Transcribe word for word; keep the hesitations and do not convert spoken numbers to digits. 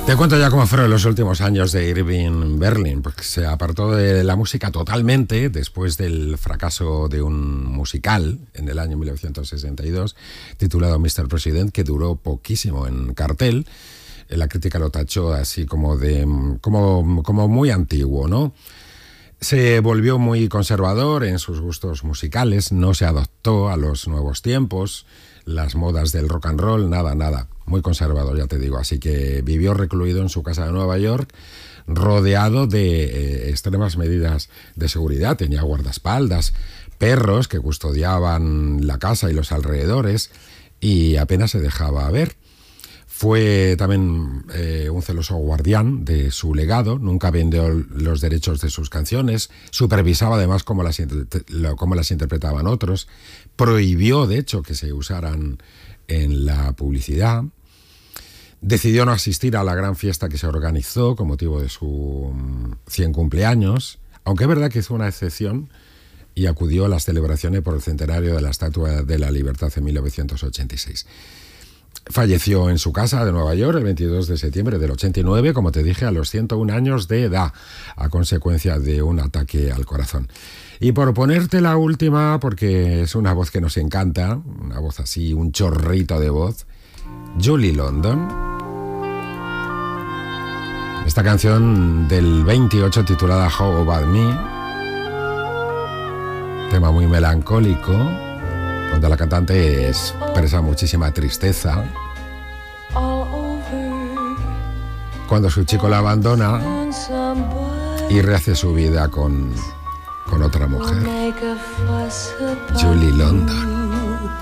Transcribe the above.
Te cuento ya cómo fueron los últimos años de Irving Berlin, porque se apartó de la música totalmente después del fracaso de un musical en el año mil novecientos sesenta y dos titulado mister President, que duró poquísimo en cartel. La crítica lo tachó así como de como, como muy antiguo, ¿no? Se volvió muy conservador en sus gustos musicales, no se adaptó a los nuevos tiempos, las modas del rock and roll, nada, nada. Muy conservador, ya te digo. Así que vivió recluido en su casa de Nueva York, rodeado de eh, extremas medidas de seguridad. Tenía guardaespaldas, perros que custodiaban la casa y los alrededores, y apenas se dejaba ver. Fue también eh, un celoso guardián de su legado, nunca vendió los derechos de sus canciones, supervisaba además cómo las, cómo las interpretaban otros, prohibió de hecho que se usaran en la publicidad, decidió no asistir a la gran fiesta que se organizó con motivo de su cien cumpleaños, aunque es verdad que hizo una excepción y acudió a las celebraciones por el centenario de la Estatua de la Libertad en mil novecientos ochenta y seis. Falleció en su casa de Nueva York el veintidós de septiembre del ochenta y nueve, como te dije, a los ciento un años de edad, a consecuencia de un ataque al corazón. Y por ponerte la última, porque es una voz que nos encanta, una voz así, un chorrito de voz, Julie London. Esta canción del veintiocho titulada How About Me, tema muy melancólico, donde la cantante expresa muchísima tristeza cuando su chico la abandona y rehace su vida con, con otra mujer. Julie London.